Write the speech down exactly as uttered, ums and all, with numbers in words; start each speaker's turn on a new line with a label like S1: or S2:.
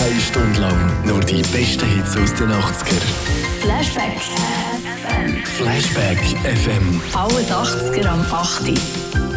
S1: Zwei Stunden lang nur die besten Hits aus den achtziger.
S2: Flashback F M.
S1: Flashback F M.
S2: Alles achtziger am acht.